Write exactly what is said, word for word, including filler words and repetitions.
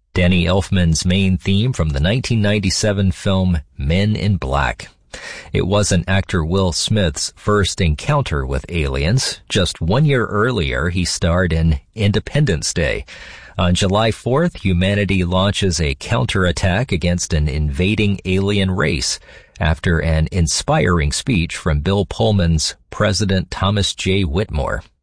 Danny Elfman's main theme from the nineteen ninety-seven film Men in Black. It wasn't actor Will Smith's first encounter with aliens. Just one year earlier, he starred in Independence Day. On July fourth, humanity launches a counterattack against an invading alien race after an inspiring speech from Bill Pullman's President Thomas J. Whitmore.